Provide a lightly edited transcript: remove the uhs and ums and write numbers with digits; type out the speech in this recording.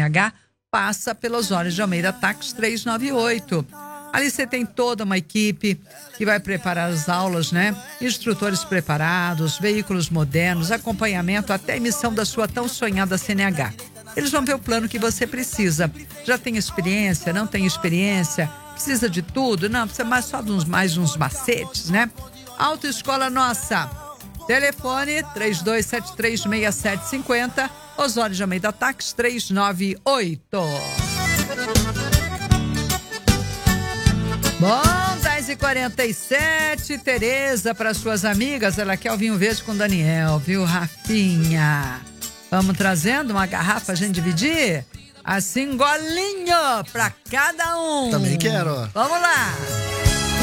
CNH, passa pela Osório de Almeida Táxi 398. Ali você tem toda uma equipe que vai preparar as aulas, né? Instrutores preparados, veículos modernos, acompanhamento até a emissão da sua tão sonhada CNH. Eles vão ver o plano que você precisa. Já tem experiência, não tem experiência, precisa de tudo? Não, precisa mais uns macetes, né? Autoescola Nossa. Telefone 32736750, Osório de Almeida Táxi 398. Bom, 10h47, Tereza, para suas amigas, ela quer o vinho verde com Daniel, viu, Rafinha? Vamos trazendo uma garrafa a gente dividir? Assim, golinho para cada um. Também quero. Vamos lá.